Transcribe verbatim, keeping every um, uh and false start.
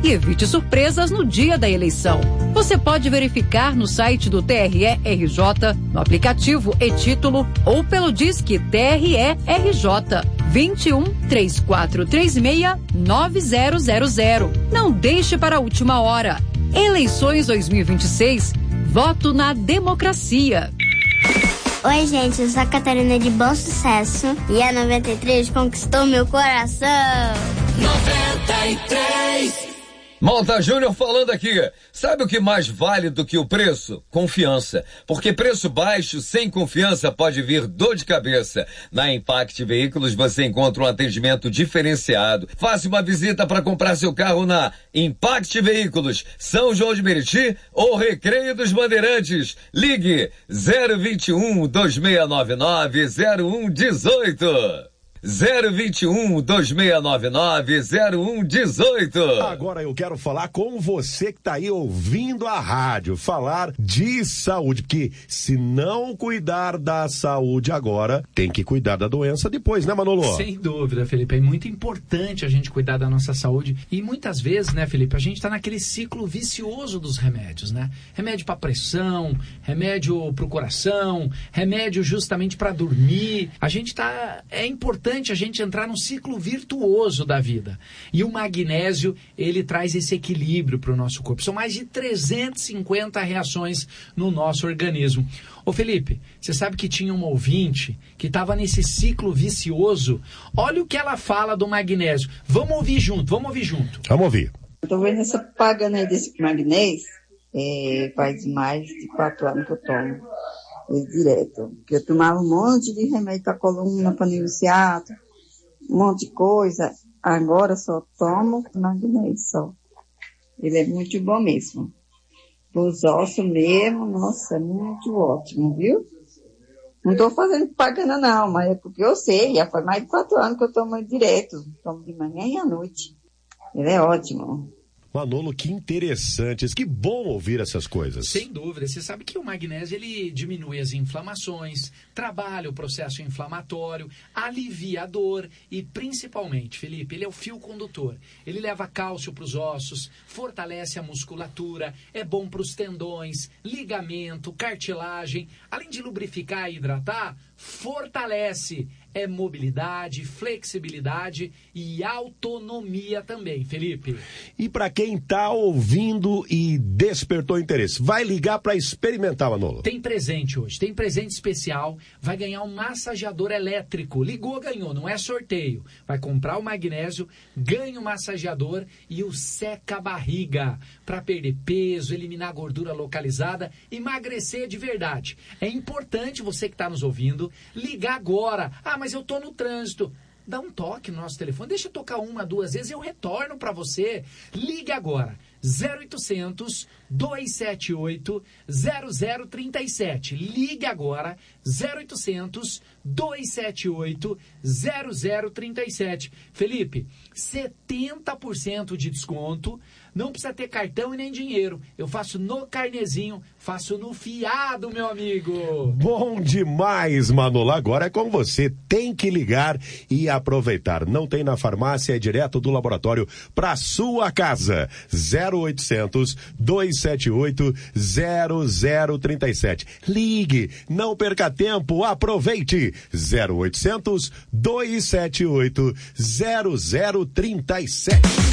e evite surpresas no dia da eleição. Você pode verificar no site do T R E R J, no aplicativo e-Título ou pelo Disque T R E R J vinte e um, três quatro três seis, nove zero zero zero. Não deixe para a última hora. Eleições dois mil e vinte e seis. Voto na democracia. Oi, gente, eu sou a Catarina de Bom Sucesso e a noventa e três conquistou meu coração. noventa e três. Malta Júnior falando aqui. Sabe o que mais vale do que o preço? Confiança. Porque preço baixo, sem confiança, pode vir dor de cabeça. Na Impact Veículos você encontra um atendimento diferenciado. Faça uma visita para comprar seu carro na Impact Veículos, São João de Meriti ou Recreio dos Bandeirantes. Ligue zero vinte e um, dois seis nove nove, zero um um oito. zero vinte e um, dois seis nove nove, zero um um oito. Agora eu quero falar com você que tá aí ouvindo a rádio, falar de saúde, porque se não cuidar da saúde agora, tem que cuidar da doença depois, né, Manolo? Sem dúvida, Felipe, é muito importante a gente cuidar da nossa saúde e muitas vezes, né, Felipe, a gente tá naquele ciclo vicioso dos remédios, né? Remédio para pressão, remédio pro coração, remédio justamente para dormir. A gente tá, é importante a gente entrar num ciclo virtuoso da vida. E o magnésio, ele traz esse equilíbrio para o nosso corpo. São mais de trezentas e cinquenta reações no nosso organismo. Ô Felipe, você sabe que tinha uma ouvinte que estava nesse ciclo vicioso. Olha o que ela fala do magnésio. Vamos ouvir junto, vamos ouvir junto. Vamos ouvir. Eu tô vendo essa propaganda aí desse magnésio, é, faz mais de quatro anos que eu tomo. Direto, porque eu tomava um monte de remédio para coluna, para ciático, um monte de coisa. Agora só tomo magnésio só. Ele é muito bom mesmo. Os ossos mesmo, nossa, é muito ótimo, viu? Não estou fazendo propaganda não, mas é porque eu sei, já faz mais de quatro anos que eu tomo direto. Tomo de manhã e à noite. Ele é ótimo. Manolo, que interessantes, que bom ouvir essas coisas. Sem dúvida, você sabe que o magnésio ele diminui as inflamações, trabalha o processo inflamatório, alivia a dor e principalmente, Felipe, ele é o fio condutor. Ele leva cálcio para os ossos, fortalece a musculatura, é bom para os tendões, ligamento, cartilagem, além de lubrificar e hidratar, fortalece. É mobilidade, flexibilidade e autonomia também, Felipe. E para quem tá ouvindo e despertou interesse, vai ligar para experimentar, Manolo. Tem presente hoje, tem presente especial, vai ganhar um massageador elétrico. Ligou, ganhou, não é sorteio. Vai comprar o magnésio, ganha o massageador e o seca-barriga para perder peso, eliminar gordura localizada, emagrecer de verdade. É importante você que está nos ouvindo ligar agora. Ah, mas mas eu tô no trânsito. Dá um toque no nosso telefone, deixa eu tocar uma, duas vezes, eu retorno para você. Ligue agora, zero oitocentos, dois sete oito, zero zero três sete. Ligue agora, zero oitocentos, dois sete oito, zero zero três sete. Felipe, setenta por cento de desconto, não precisa ter cartão e nem dinheiro. Eu faço no carnezinho, faço no fiado, meu amigo. Bom demais, Manolo. Agora é com você. Tem que ligar e aproveitar. Não tem na farmácia, é direto do laboratório para sua casa. zero oitocentos, dois sete oito, zero zero três sete. Ligue, não perca tempo, aproveite. zero oitocentos, dois sete oito, zero zero três sete.